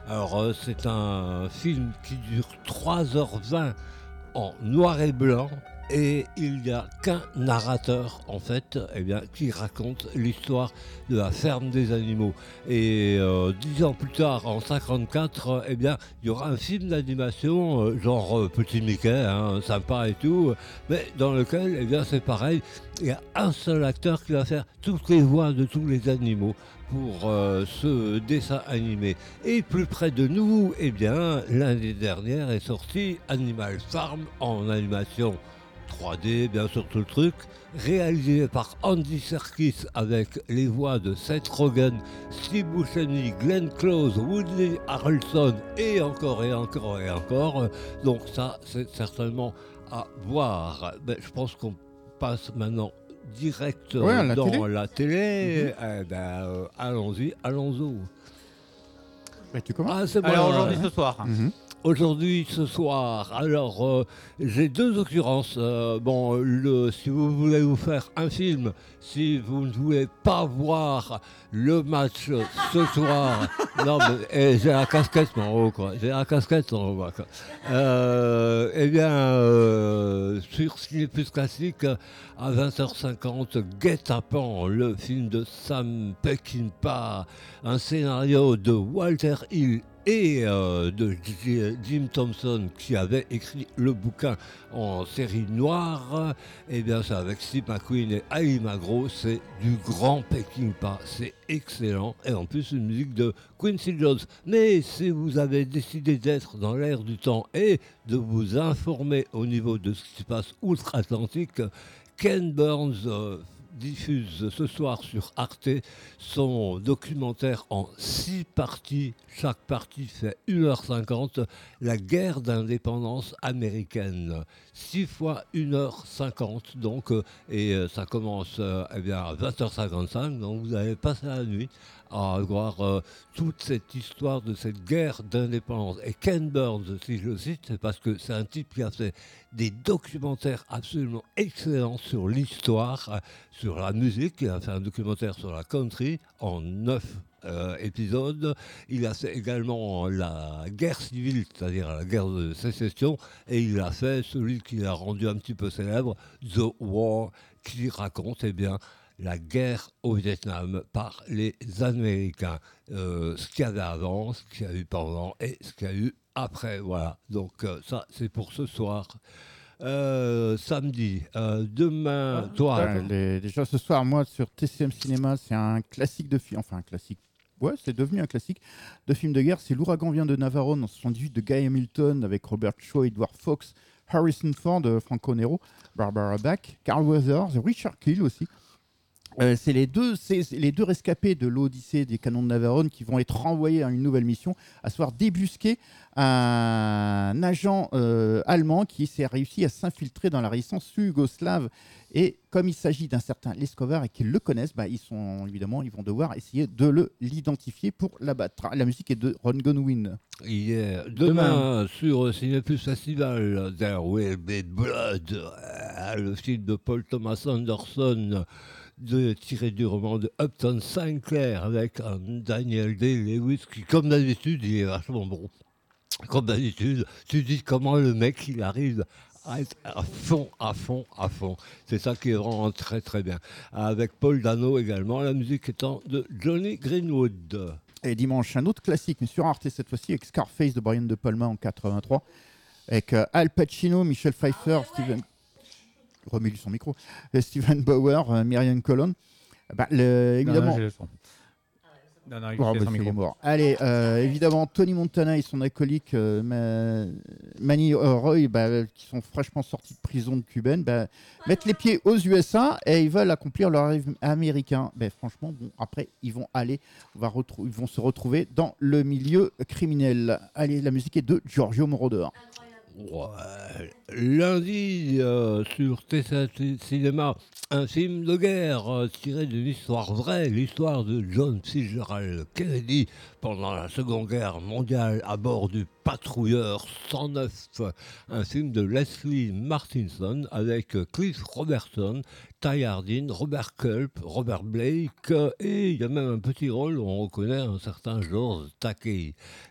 Alors, c'est un film qui dure 3h20 en noir et blanc. Et il n'y a qu'un narrateur, en fait, qui raconte l'histoire de la ferme des animaux. Et 10 ans plus tard, en 54, il y aura un film d'animation, genre Petit Mickey, hein, sympa et tout, mais dans lequel, c'est pareil, il y a un seul acteur qui va faire toutes les voix de tous les animaux pour ce dessin animé. Et plus près de nous, l'année dernière est sorti Animal Farm en animation 3D, bien sûr, tout le truc, réalisé par Andy Serkis avec les voix de Seth Rogen, Steve Buscemi, Glenn Close, Woody Harrelson et encore et encore et encore. Donc ça, c'est certainement à voir. Ben, je pense qu'on passe maintenant direct dans la télé. Allons-y, allons-y. Et tu commences? Ah, c'est bon. Alors aujourd'hui, ce soir. Aujourd'hui, ce soir, alors j'ai deux occurrences. Si vous voulez vous faire un film, si vous ne voulez pas voir le match ce soir, non mais j'ai la casquette en haut quoi, quoi. Sur Ciné Plus Classique, à 20h50, Guet-apens, le film de Sam Peckinpah, un scénario de Walter Hill et de Jim Thompson qui avait écrit le bouquin en série noire. C'est avec Steve McQueen et Ali Magro, c'est du grand Peckinpah, c'est excellent, et en plus une musique de Quincy Jones. Mais si vous avez décidé d'être dans l'air du temps et de vous informer au niveau de ce qui se passe outre-Atlantique, Ken Burns diffuse ce soir sur Arte son documentaire en 6 parties. Chaque partie fait 1h50. La guerre d'indépendance américaine. 6 fois 1h50 donc. Ça commence à 20h55. Donc vous allez passer la nuit à voir toute cette histoire de cette guerre d'indépendance. Et Ken Burns, si je le cite, c'est parce que c'est un type qui a fait des documentaires absolument excellents sur l'histoire, sur la musique. Il a fait un documentaire sur la country en 9 épisodes. Il a fait également la guerre civile, c'est-à-dire la guerre de sécession, et il a fait celui qui a rendu un petit peu célèbre, The War, qui raconte la guerre au Vietnam par les Américains. Ce qu'il y avait avant, ce qu'il y a eu pendant et ce qu'il y a eu après. Voilà, donc ça c'est pour ce soir. Samedi, demain, toi. Déjà ce soir, moi sur TCM Cinéma, c'est un classique de film, enfin un classique. Ouais, c'est devenu un classique de film de guerre. C'est L'ouragan vient de Navarone en 78 de Guy Hamilton avec Robert Shaw, Edward Fox, Harrison Ford, Franco Nero, Barbara Bach, Carl Weathers, Richard Kiel aussi. C'est les deux rescapés de l'Odyssée des canons de Navarone qui vont être renvoyés à une nouvelle mission, à savoir débusquer un agent allemand qui s'est réussi à s'infiltrer dans la résistance yougoslave. Et comme il s'agit d'un certain Leskovar et qu'ils le connaissent, ils vont devoir essayer de l'identifier pour l'abattre. La musique est de Ron Goodwin. Demain sur Cinépus Festival, There Will Be Blood, le film de Paul Thomas Anderson, tiré du roman de Upton Sinclair avec un Daniel Day-Lewis qui, comme d'habitude, il est vachement bon. Comme d'habitude, tu dis comment le mec il arrive à être à fond. C'est ça qui est vraiment très très bien. Avec Paul Dano également, la musique étant de Johnny Greenwood. Et dimanche, un autre classique, mais sur Arte cette fois-ci, avec Scarface de Brian De Palma en 83, avec Al Pacino, Michel Pfeiffer, remets-lui son micro, Steven Bauer, Marion Colon. Évidemment. Non, il est mort. Allez, évidemment, Tony Montana et son acolyte Manny Roy, qui sont fraîchement sortis de prison cubaine, mettent les pieds aux USA et ils veulent accomplir leur rêve américain. Franchement, après, ils vont se retrouver dans le milieu criminel. Allez, la musique est de Giorgio Moroder. Ouais. Lundi, sur TCM Cinéma, un film de guerre tiré d'une histoire vraie, l'histoire de John Fitzgerald Kennedy pendant la Seconde Guerre mondiale à bord du patrouilleur 109. Un film de Leslie Martinson avec Cliff Robertson, Ty Hardin, Robert Culp, Robert Blake et il y a même un petit rôle où on reconnaît un certain George Takei.